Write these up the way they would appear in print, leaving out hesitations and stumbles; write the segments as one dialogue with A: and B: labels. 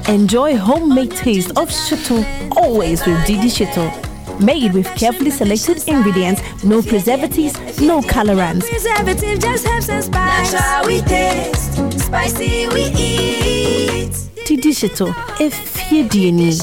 A: Enjoy homemade taste of Shito, always with Didi Shito. Made with carefully selected ingredients, no preservatives, no colorants.
B: Preservative just helps us spice. That's how we taste, spicy we eat.
A: Didi Shito, if you need.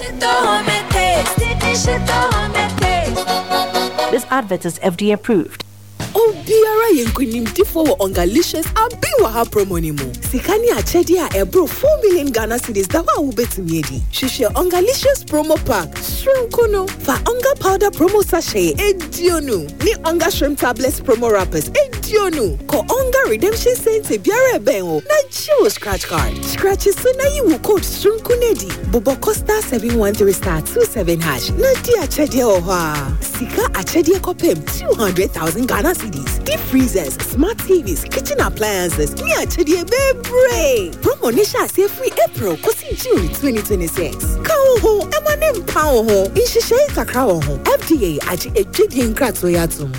A: This advert is FDA approved.
C: Oh, Biara Yenkunim Tifo Ongalicious Abiwaha Promonimo. Sikani Achedia Ebro 4 million Ghana cedis that one bet medi. Shisha Ongalicious promo pack. Shrimkono. For Onga powder promo sachet. Edionu. Ni Onga shrimp tablets promo wrappers. Edionu. Ko Onga redemption sente Biara Bengo. Na Geo scratch card. Scratches so na you will code Shrimkonedi. Bobo Costa 713*27#. Na di Achedia Oha. Sika Achedia Kopem 200,000 Ghana cedis. Deep freezers, smart TVs, kitchen appliances. Ni Achedia Bebre. Promo nisha say free April kosi June 2026. Kawo ho, emanem pawo ho. Inshishe kakrawo ho. FDA aji ejidi nkratso yatum.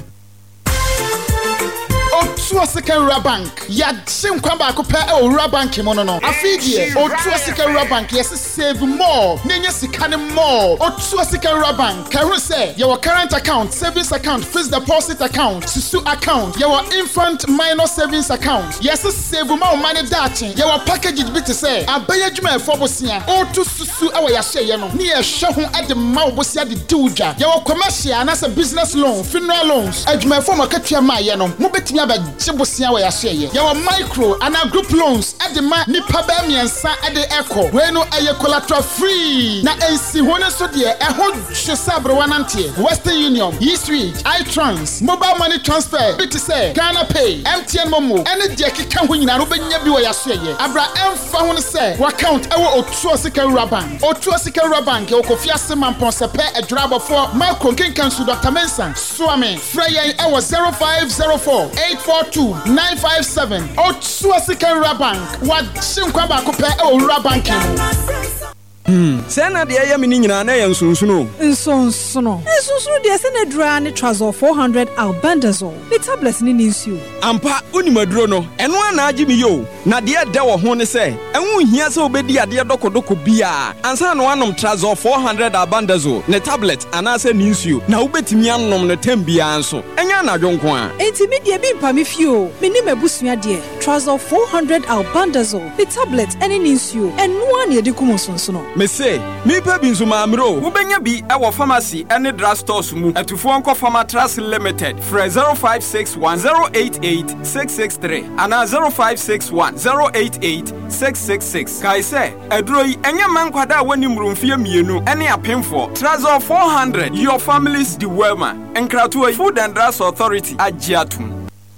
D: Otua Second Bank ya chinkwa ba ko pe Owura Bank mo no afidie Otua Second Bank yes save more nenye sika ne more Otua Second Bank karu say your current account, savings account, fixed deposit account, susu account, your infant minor savings account yes save more money dachi your package bit say abaya djuma efo bosia otu susu awa ya share no ne ye hwe ho ade ma bosia de diuja your commercial na business loan, funeral loans adjuma efo makatua ma ye no mo betimi Chibusia we asheye. Yawa micro and a group loans at the ma nipa ba miensa at the echo. We no aye collateral free. Na ensi hone so de e ho hwesabro wanantie. Western Union, East Reach, iTrans, mobile money transfer, bit say Ghana Pay, MTN Momo, any de keka ho nyina no benya bi we asheye. Abra emfa ho say account ewo Otua Second Bank. Otua Second Bank e okofia semampon se pe edurabo for micro kenkan su Dr. Mensa. Swame, Freya ewo 0504 842-957 Otua Second Bank wa chinkwa ba ko pe Owura Bank.
E: Sena de ya mini nyina na ya nsunsuno
F: de sena dra ne Trazol 400 albendazole the tablets ni nsuo
E: ampa unimaduro no eno ana agi mi yo na de da wo ho ne se enwo hia se obedi ade dokodoko bia ansa no anom Trazol 400 albendazole ne tablet ana se ni nsuo na ubetimi anom ne tambia anso enya na dwonko a
F: enti me de bi mpa me fio me ni mabusua de Trazol 400 albendazole the tablet ene ni nsuo eno ana ye de kumosonsono
E: me say me pa bi nsuma amro wo benya bi e wo pharmacy ene drug stores mu atufo onko Pharmatras Limited fra 0561088663 ana 0561088666 kai say aduro yi enya mankwada wani mrumfie mienu ene apemfo Trazol 400 your family's the wellma enkrato Food and Drugs Authority agiatum.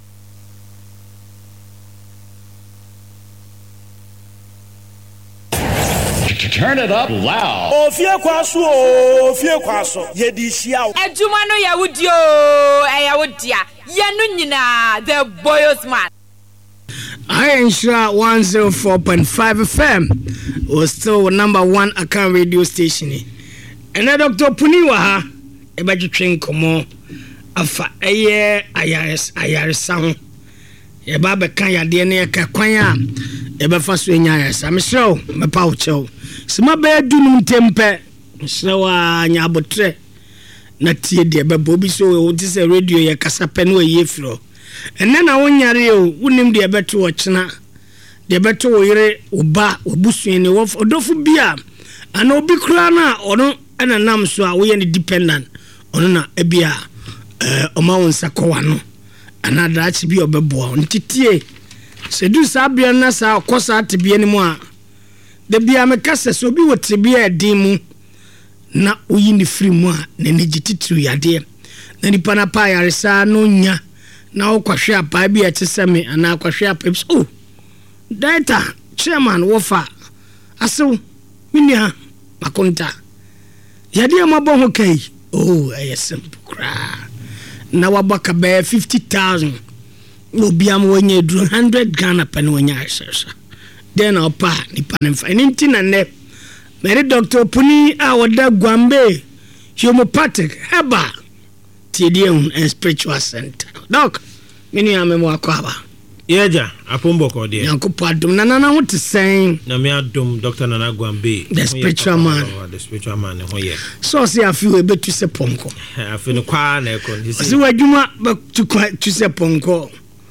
G: Turn it up loud.
H: Ofie kwaso yedi hia.
I: Adwuma no ya wudio ya wudia. Ye no nyina the boys man.
J: I ensure 104.5 FM was still number 1 account radio station. And Dr. Puniwa ha ebaji train komo afa ayares sound. Ye baba kan ya de ne ka kwan a e be fa so enya ayres. Am sure me pa wo chew. Sima be dunum tempe. Sewa nya abotre. Na tie de be bobi so wo ti se radio ye kasa pe no ye fro. Enne na wonyare o wonim de beto wo chena. De beto wo yire oba obusuen ne wo odofu bia ana obi kura na ono ana nam so a wo ye ne dependent ono na ebia oma wonsa kowa no ana dachi bi obebo ntitie sedu sabia na sa kosa tibie ne mu a de bia me kase so bi wo tibie edimu na oyi ni free mu a na ne gititu yade na nipa na pa yare sa no nya na wo kwahwe apa bi eteseme ana kwahwe apa oh data chairman wofa aso minia makonta yade mabo ho kai oh simple kra na wabaka be 50,000 no biam wenye 100 Ghana pen wenya sasa then opa nipa nemfa ninti na ne mere Dr. Puni a wada Gwambe homeopathic heba TDM and spiritual center doc mini amemo akwaba
K: Yeja, apombo ko de.
J: Yankopo adom nana ho te sen.
K: Na me adom Dr. Nana Gwambe.
J: The spiritual man.
K: The spiritual man ho ye.
J: So say afi we betu se ponko.
K: Afi no kwa na ekon.
J: Si wadwuma betu se ponko.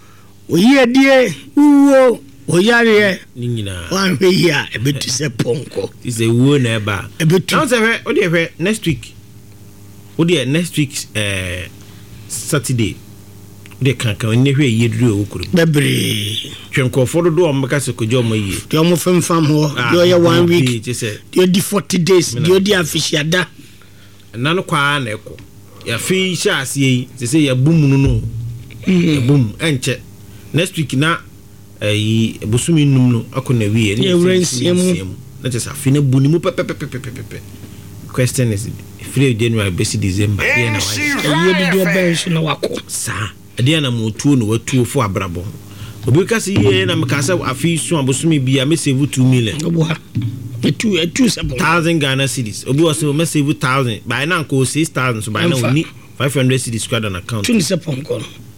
J: Oyi die uwo oyare
K: ni nyina.
J: Wan hwe yi a betu se ponko.
K: Is a wo na eba.
J: Betu.
K: Now say o de next week. O de next week Saturday. De kankan ne hwe yedru okuru
J: bebre
K: twenko do omaka se kojo mo yi
J: de omo fam ho de ya 1 week de di 40 days de di afishiada
K: na no kwa na eko ya fi sha asie yi se ya bum no ya bum enche next week na yi busumi num no akona wi
J: ni ewrensiemu
K: na te sa fi na buni mu pepe question is free January besi December ya na wa
J: ye di bench na wako
K: sa ade na motuo no watuo fo abrabo obi ka se ye na mekasa afi so abosumi bia me save 2 million
J: oboha etu
K: 1000 Ghana cedis obi was me save 1000 by na ko 6000 so by na oni 500 cedis squad on account
J: tuni se ponko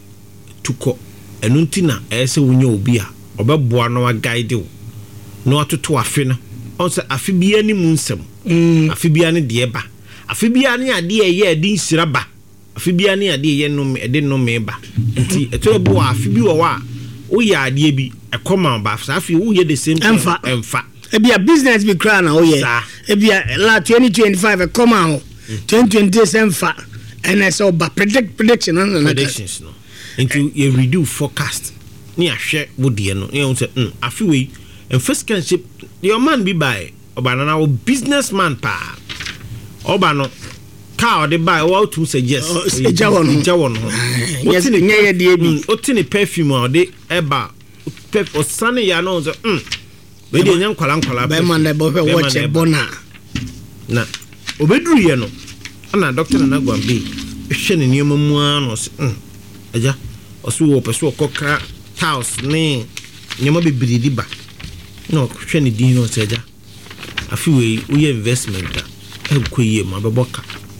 K: tuko enu ntina ese wonya obi a obeboa no wa guide wo no atoto afi no on se afi bia ni mu nsem afi bia ne de ba afi bia ne ade ye adi nsira ba afibia ne ade ye no ede no meba nti etoro bo afibi wo wa wo ya ade bi ekoma ba afi wo ye the same emfa
J: ebia business be crown o ye ebia la 2025 ekoma ho 2020 emfa and so ba predictions
K: no nti ye redo forecast ni ahwe wo de no ye say afi we en first kinship your man be by obana na wo businessman pa obano car the buy what to suggest
J: jawon yes nye de bi
K: otini perfume o de eba pep o sane ya no so we de nya nkwala
J: be man bo fe watch bona
K: na obeduru ye no ana Dr. Nana Gwambe hwe ne niam mu ano so aja oso wo peso kokra house ne nyama bebiri ba no hwe ne din no seja afi we uye investment a ekoye ma beboka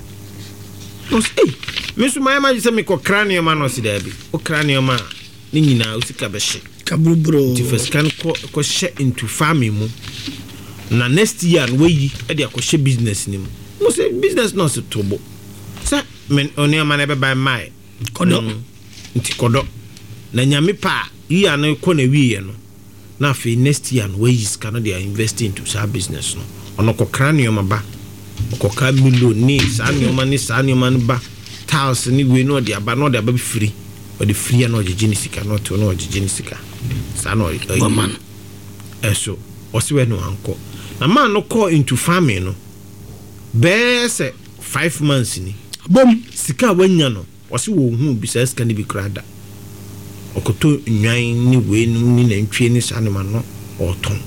K: no say me so my imagine say me ko cranium man no si da bi o cranium ma ni nyina usika be hye
J: kabrubro
K: ti first can ko share into farming mu na next year we yi e de akɔhye business ni mu mo say business no so tobo say men oni ama na be buy my
J: kodo
K: nti kodo na nyame pa yi an ko na wiye no na fe next year we yi ska no they are investing into sa business no ono ko cranium ba ko ka million ni sa nyoma ba taos ni we no de aba no de aba free o de free na ojeje ni sika no to no ojeje ni sika sa no
J: man
K: eso o se we no anko na man no call into farming no be 5 months ni
J: bom
K: sika wanya no o se wo hu bi sa sika ni bi krada okoto nwan ni we ni na ntwe ni sa no ma no o ton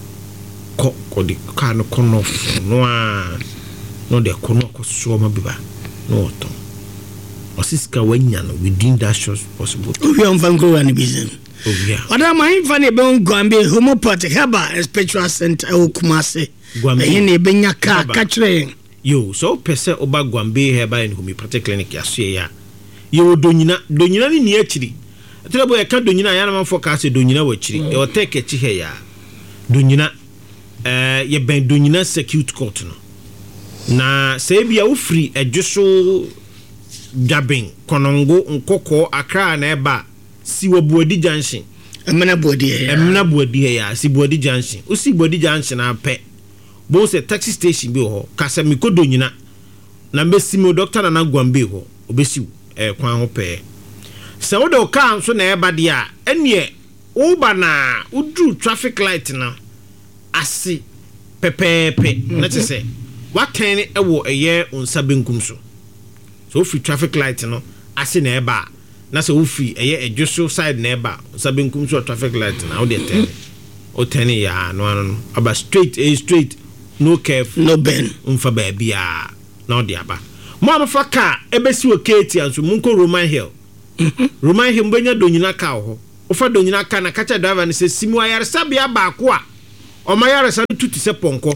K: ko de ka no kono no a no de kono ko so ma biba no to osiska wanya no within that short possible
J: we am van go and business oda my fan be Gwambe homeopathic herbal spiritual center o Kumase e ne benya ka kire
K: yo so pese oba Gwambe herbal and homeopathic clinic ya so ya yo donyina ni akiri atrebo ya ka donyina ya na man forecast donyina wa akiri e o take chi he ya donyina ye ben donyina security court no na sebia wo free adwoso jabin konongo nkoko akra na eba si wo Buodi junction
J: emna Buodi
K: ya si Buodi junction o si Buodi junction na pe bo se taxi station bi ho kasa mi kodo nyina na mbesi mi Dr. Nana Gwambe ho obesi kwan ho pe se wo do ka so na eba dia enie wo ba na udru traffic light na ase pepepe na te se waten ewo eye onsa benkum so fi traffic light no ase na eba na se wo fi eye edwoso side na eba onsa benkum so traffic light na wo de ten o ten ya no aba straight no curve
J: no bend
K: umfa ba bia na o de aba mo amfa ka ebesi o keti anso munko Roman Hill Roman Hill mbenya donyina ka ho ofa donyina ka na kacha driver ne se simu ayare sabia ba ko a o mayare sa tuti se ponko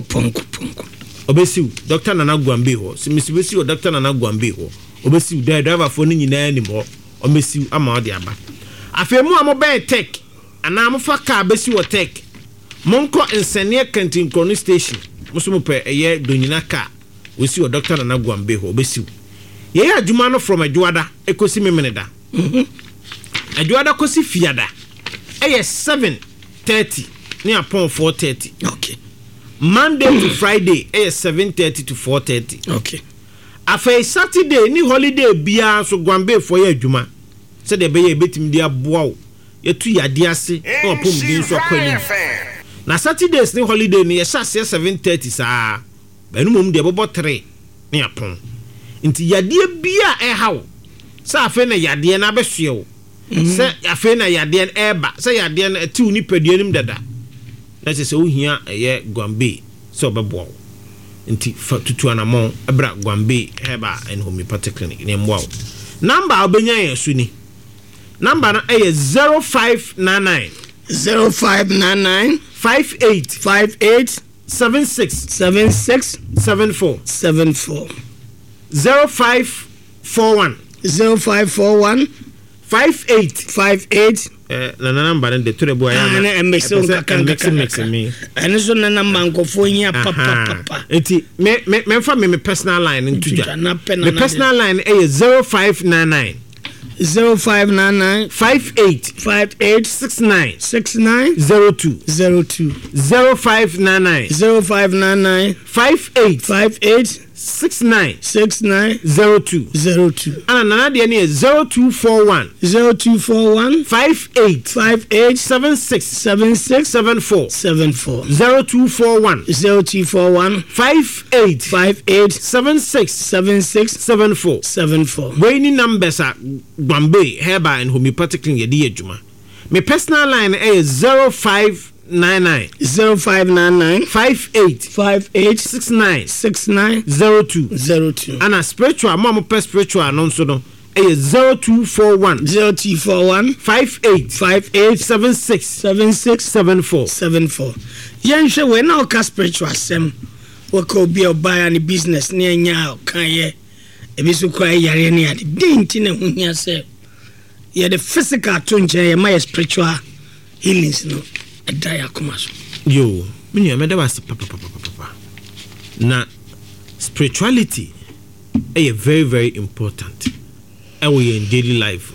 K: obesiu Dr. Nana Gwambe ho simisiwesi o Dr. Nana Gwambe ho obesiu driver fo ni nyina ni mo omesiu ama o de aba afemu amobe tech ana mofa ka besi wo tech monko nsene kantin kono station musumo pe eye donyina ka wosi wo Dr. Nana Gwambe ho besi ye ya adwuma no from adwoada ekosi memeneda adwoada kosi fiada eye 7:30 ni upon 4:30
J: okay
K: Monday to Friday eye 7:30 to 4:30
J: okay
K: afei Saturday ni holiday bia so Gwambe for ye adwuma se de be ye betim dia boa wo yetu yade ase na opom bi so kwani na Saturdays ni holiday ni ye shase 7:30 saa benu mom de bobo 3 ni apon nti yade bia e hawo sa afei na yade na behwe wo se afei na yade eba se yade na ati uni paduanim dada na se ohia ye Gwambe so obeboa wo nti tutu anamon abra Gwambe heba and homeopathic clinic ni mwa number obenya ye suni number na 0599
J: 0599
K: 58 76 74 0541 58 na number de turebo ya
J: na emeso kaka
K: me
J: ene so na number nkofo hia papa
K: enti me fa me personal line ntuja me personal line is 0599 0599 58 69 02 0599 58 69 02 and another de is 0241 58 76 74 0241 58 76 74 when numbers are Gwambe Herba and homeopathic clinic yedi adwuma. My personal line is 0599 58 69 02 and a spiritual mom per spiritual non so no is 0241 58 76 74
J: Yansha we na ka spiritual sem we ko bi oba ni business ni anya kan ye ebisu kwa yare ni ade dinti na hunya se ye the physical to nche ye my spiritual healings no adaya komaso
K: yo mini ameda was papa na spirituality is very very important we in daily life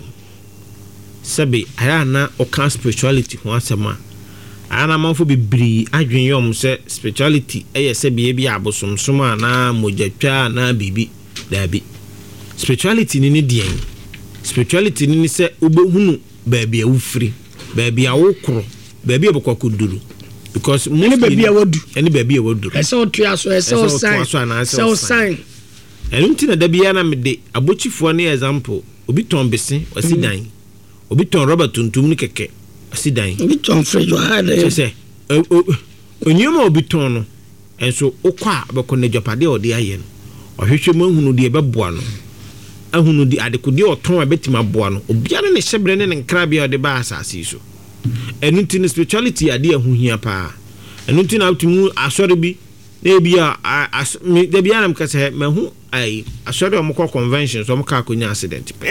K: sabi ayana o kan spirituality ho asema ana manfo bibiri adwen yom se spirituality sabi bi abosomsom na mojatwa na bibi dabi spirituality ni dien spirituality ni se obohunu baabi awufri baabi awokro baabi abokwaduru because
J: any baabi awadu
K: any baabi awadu
J: ese otua so ese o sign
K: enunti na dabi na mede abochifo na example obi ton bese wasidan obi ton rubber tuntum ni keke wasidan
J: obi ton fridge wa hade
K: se onyema obi ton no enso okwa abekọ Japade odi aye no ohwehwe mahunu de beboa no ahunu di adekode oton abetima boa no obiara ne hyebre ne nkrabia ode ba asase so enunti ne spirituality ade ahuhia pa enunti na atumu asore bi na bia de bia na mkase mahu ai asore omko convention so omka akonya accident pe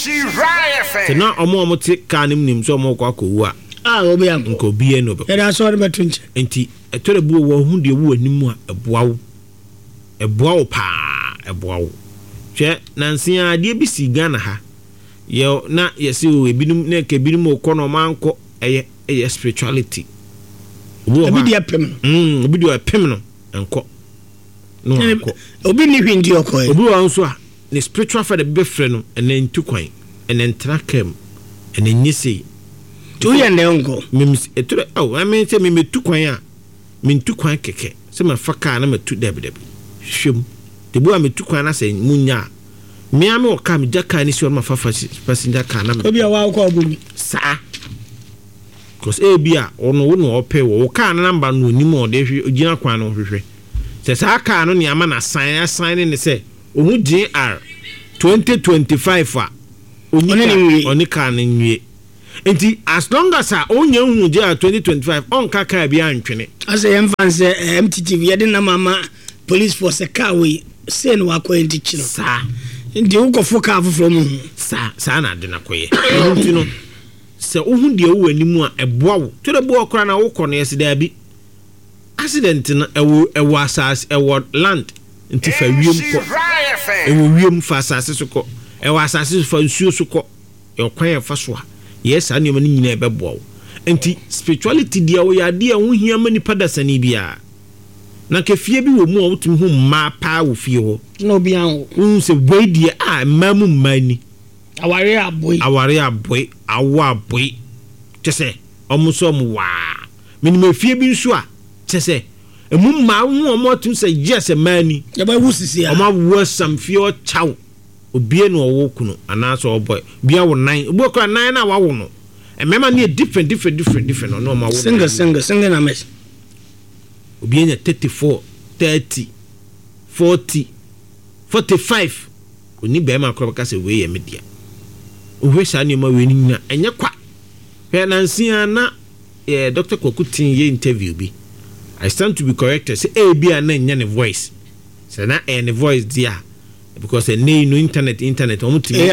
K: te na omo te kanim nim so omko akowu
J: obi am
K: nko bie no be
J: e da asore betunche
K: enti etore bu wo hu de wu animu a eboawo pa eboawo hwe nansia de bi si Ghana ha ye na yesi o ebinum na ke binum okono manko eye spirituality
J: obi dia pem
K: obi dia pem no enko no enko
J: obi ni hwindi okoe
K: obi wa nso a ne spiritual fa de befre no enen tukwan enen trakem enen nyisi
J: to ye ne onko
K: mems etore I mean say me tukwan a me tukwan keke se ma faka na matu debdeb hwem de bo a me tukwan na se munya me am o ka me jaka ni so ma fafa passenger car na me
J: obi a wa ko obu
K: sa because bia ono wo no ope wo car na number no ni mo de hwe ogina kwan no hwehwe se sa car no ni ama na sign ne se ohu GR 2025 a oni car na nwie enti as long as onye hu GR 2025 on ka car bia antwene
J: as em fanse MTTV ye de na mama police force car we say no akwa entichino sa ndi uko foka from
K: sa na de na koye enti no se ohun de wo animu a eboa wo to de bo okra na wo kɔ no yes da bi accident na ewo asas ewo land nti fa wiem kɔ ewo wiem fa asase so kɔ ewo asase fa nsuo so kɔ e kwan fa so a yes ani ma ni nyina ebeboa wo nti spirituality dia wo ya dia ho hia mani padasani bia na kefie bi wo mu a wotumi ho ma pa wo fie ho
J: no bia wo
K: se boy dia a mamu mani
J: aware aboy
K: awa boy tese omuso mu wa minime fie bi nso a tese emu ma ho omotum se yes mani
J: ya ba wusisi a
K: oma wo sam fie o chaw obie no wo kunu anaso oboy bia wo nan obo kra nan na wa wo no emema ne different no ma wo
J: single na mes
K: obie nya 34 30 40 45 oni be ma kro ka se we ye media ohwe sha ne ma we ni nyina enye kwa pe na nsia na Dr. Kwakutin ye interview bi I stand to be corrected say e bia na nya ne voice say na ne voice dia because no internet omutimi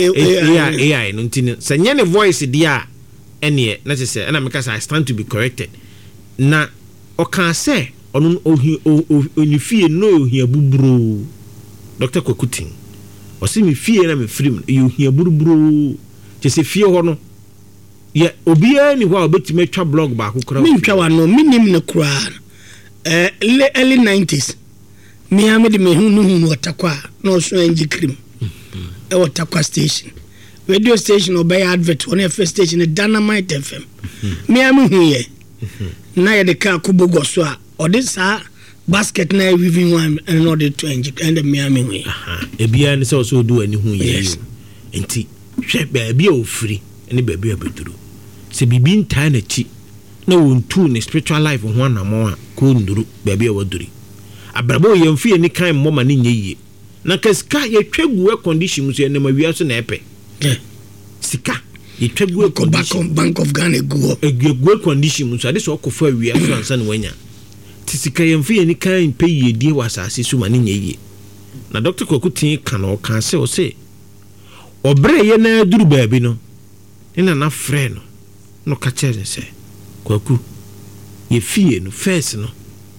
K: AI no ntini say nya ne voice dia ene na say na make say I stand to be corrected na o kan say onu onifie no ohia buburo Dr. Kwakutin o si mi fie na me frim e ohia buburo je se fie ho no ye obia ni ho obetime twa blog ba akokora
J: mi twa wa no minim ne kura early 90s mi amede me hunu watakwa no so enji krim e watakwa station radio station obey advert on a first station Dynamite FM mi amu ye na ye de ka kubogo so a odisa basket na weaving one and not the 20 and mi amu ye
K: e bia ni so do ani hu ye enti hwe ba bia ofiri ene ba bia beduru se bibi ntan na chi na wontu ne spiritual life ho anamo a ko nduru ba bia waduri abrabo ye mfie ni kan mmoma ni nyeye na kaska ye twegu condition mu se na mawia so na epe sika ye twegu
J: Bank of Ghana
K: egu condition mu so ade so okofo awia so ansa na wanya ti sika ye mfie ni kan pe ye die wasase so ma ni nyeye na Dr. Kwakutin kan o kan se o se obre ye na duru baabi no ina na frɛ no ka chere se Kwaku ye fie no first no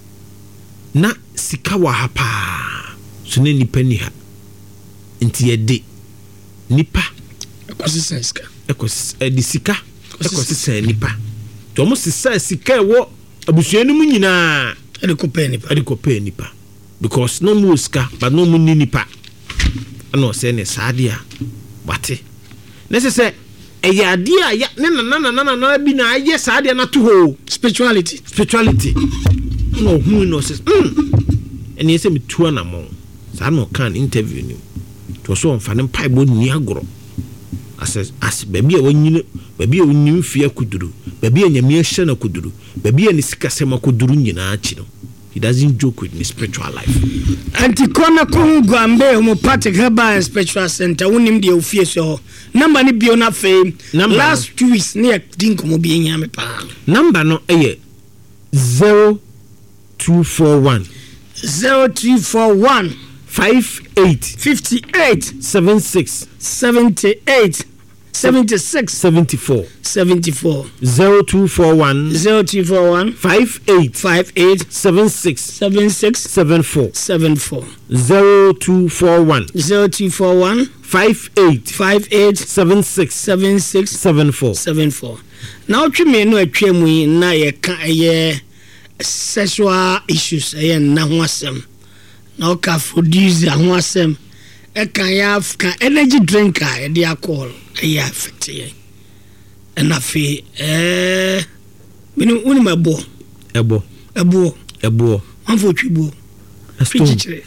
K: na sika wa hapa so ne nipa ni ha nti ye de nipa
J: ekosisenska
K: di sika ekosisen nipa to mo sika ewo abusuanu mu nyina
J: ade kopɛ nipa
K: because no mu sika but no mu ni nipa ano se ne sadia wate necessary eyadia ya ne na bi na aye sadia na to ho
J: spirituality
K: no hu no se ene se me tua na mo sa no kan interview ni to so on fa ne pai bo ni agoro as baby a wonyine baby a wonyim fia kuduru baby a nyame ahye na kuduru baby a ne sika sema kuduru nyina achi no he doesn't joke with his spiritual life
J: antikona kungwambe homopathic herbal spiritual center wonim de ofie so number ni bio na fame last 2 weeks ne dinko mo bi nyame pa
K: number no eye 0241
J: 58 76 74 0241 58 76 74 0241 58 76 74 now tweme no atwemu na ye ka ye sexual issues ye na ho asem na ka produce ho asem e kan ya ka energy drinker e dey alcohol e affect ye na fe minu uni mabo
K: ebo
J: anfo twibo fichire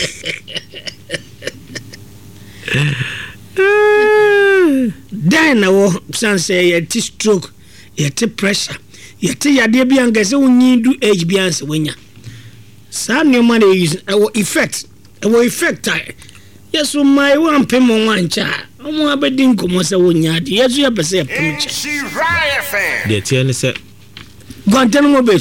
J: dan na wo sanse ye ti stroke ye ti pressure ye ti yade bi angase wonyi du age bi anse wonya sa ne ma dey use effect yeso mai wan pemo wancha omo abedin komo se wonya de yeso ye pese pemche
K: de tiene se
J: Guantanamo Bay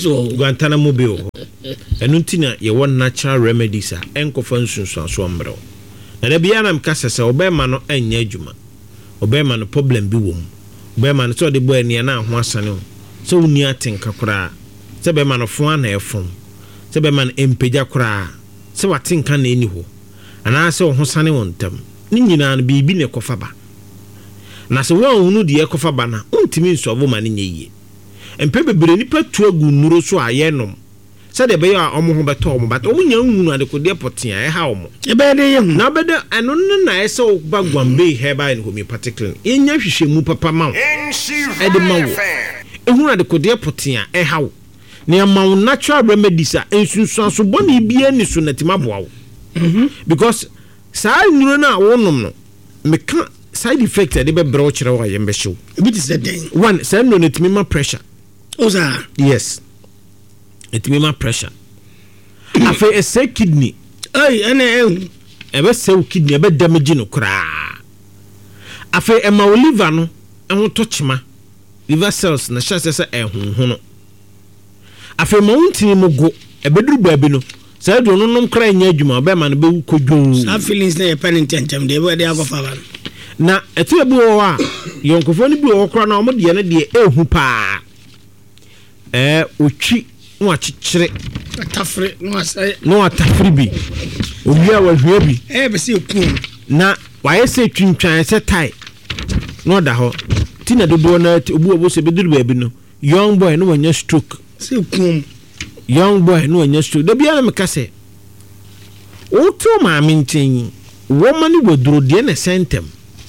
K: enu ntina ye won natural remedies a enkofa nsunsu so mbro na da bia na mkasa se obema no enya adwuma obema no problem bi wom bema no so de boy ne na ho asane o so woni atenka kora se bema no fo na efom se bema no empeja kora se watenka na eni ho ana se ho sane wontam ni nyina no bibi ne kofa ba na se wo hunu de kofa ba na untimi nsovo ma ne nyeye empe bebre nipa tu agu nuro so ayenom se de be ya omo ho beto omo bata omo nya hunu ade ko de potia e ha omo
J: e be de ye
K: na be de eno na ese o ba gwambe heba in homi particularly enya hwehwemu papa ma e de mawo ehunu ade ko de potia e ha wo ne amawo natural remedies a ensunsun so boni bia ni so natima boawo because sa nuro na wonom no meka side effect de be bro kire wa yembe show
J: ebi ti say den
K: one say no netimi ma pressure
J: oza
K: yes etimi ma pressure afa ese kidney
J: ai ene
K: ebe se kidney ebe damage no kra afa ema liver no ehun to chima liver cells na sha se ehun no afa ma untini mogo ebe duru baabi no say do no nom kra nya adwuma be ma no be kodwo
J: sa feelings na ye pen tentem de ebe de agofa ba
K: na etu ebi wo a yonkofo ni bi wo kra na omo de ne de ehu pa otwi no achichire
J: atafre
K: no atafre bi owia wa hwia bi
J: be se ku
K: na waye se twintwan se tai no da ho tina dodo na obu obo se beduru ba bi no young boy no wanya stroke
J: se ku
K: young boy no wanya stroke da bia na meka se o to ma mintin woman ni waduro de na sentem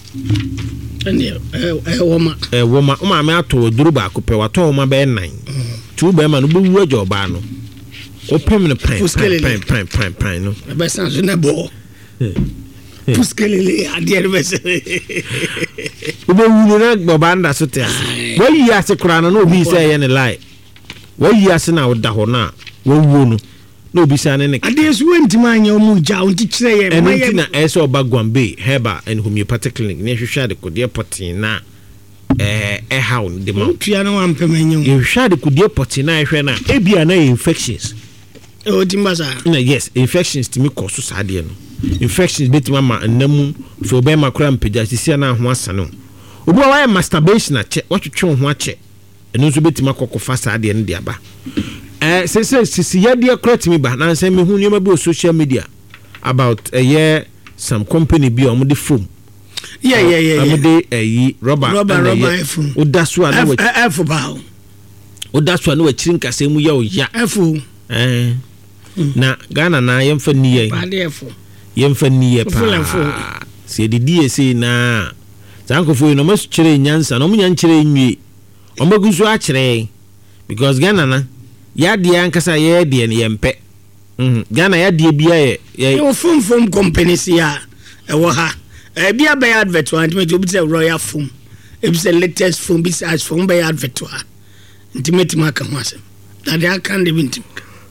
K: woma ma me ato duru ba ko pe wato ma be nan tu be ma no be wu ajoba no o pem ne pran no
J: be san so na bo puskelele ade be se
K: o be wu na gboba nda so te wo yi ase kura no obi se ye ne lie wo yi ase na wo da ho na wo wu no no bi sa ne
J: ade so wentima anya o mu ja o ti kire ye
K: ene na eso ba gwambe heba and homeopathic clinic ne hwehwa de kodie potin na how de ma
J: tua no ampem anyu
K: ye hwehwa de kodie potin na hwehwa na ebia na infections
J: o timbasa
K: na yes infections timi koso saade no infections betima ma namu fo be ma kura mpega sisia na ho asane obi wa masturbation na che watwetwe ho ache eno so betima kokofa saade no de aba sisi yade correct me ba na say me hu niam be social media about some company be on the foam
J: yeah
K: amde rubber
J: foam
K: odaso ana we
J: f ba
K: odaso ana we chirinka say mu ya o ya
J: f
K: na Ghana na yemfa niye
J: ba de f
K: yemfa niye pa se de DSA na zankofo no mas chire nyansa no mu nyan chire nwie o maguso a chire because Ghana na ya dia ankasa ye dia ne yempe Ghana ya dia bia ye
J: foam companies ya wo ha bia be advert one me obi say royal foam e be say latest foam be as foam be advert one intimate mark ho asem that they can dey intim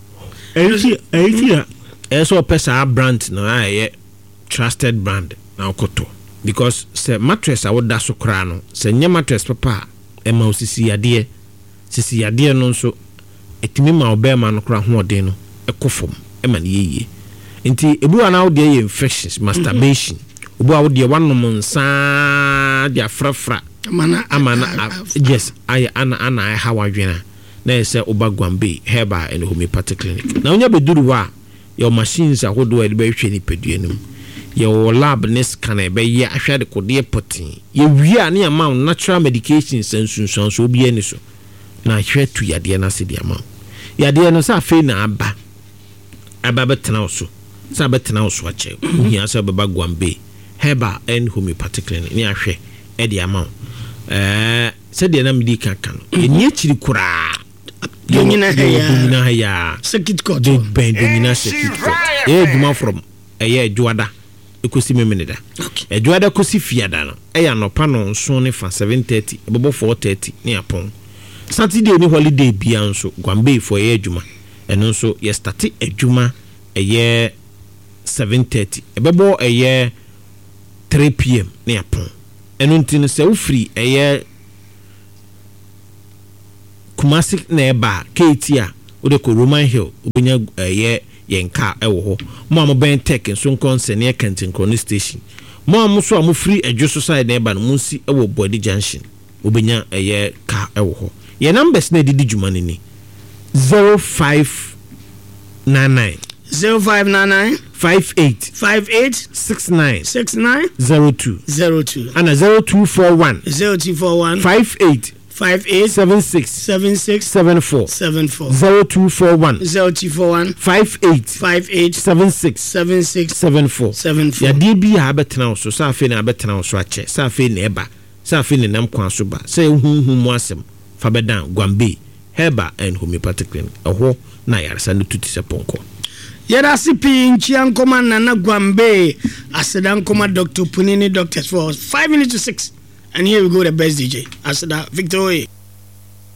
K: eso pesa brand no aye trusted brand na okoto because say mattress a woda so kra no say nya mattress papa e ma osisi yade no nso etimi ma obema no kra ho ode no ekofom e ma ne yeye nti ebu ana wo de infections masturbation obu a wo de wanom nsa de afrafra amana yes ana how adwena na say oba gwambe heba and homeopathic clinic na onya beduru wa your machines ahodo e be hwe ni peduanum your lab ne scan e be ye ahwe de kode potin ye wia na ma natural medications ensunsun so obi ani so na hwe tu yade na se dia ma yade no sa fe na aba betena oso sa betena oso ache ohia sa baba gwambe heba and homeopathic clinic ni ahwe e dia ma se dia na medi kan eni achiri kura
J: nyina
K: ya
J: circuit court
K: de nyina circuit court duma from juada ekosi memeneda juada kosi fiada no no pano nso ne fa 7:30 ebobo 4:30 ne apon Saturday ni holiday bia nso gwambe for adwuma eno nso ye start adwuma 7:30 ebebo 3 pm ne apon eno ntino se ufri Kumasi na eba Ketia ode ko Roman Hill obenya yenka ewo ho mo am ben tech nso nkonse ne Kentin Corner station mo am so am free adwo side na eba no munsi ewo Body Junction obenya eye ka ewo ho ye numbers na didi dwuma ni 0599 58 69 02 and 0241 58 76 74 0241 58 76 74 ya DB ha betena so sa afi na betena so ache sa afi na eba sa afi ne nam kwan so ba sa huhu mu asem fa bedan Gwambe Herba and Homeopathic Clinic eho na yaresa no tuti se ponko
J: yada sipi nchiankoma na Gwambe asedankoma Dr. Punini doctors for 5 minutes to 6. And here we go, the best DJ. Asada Victor.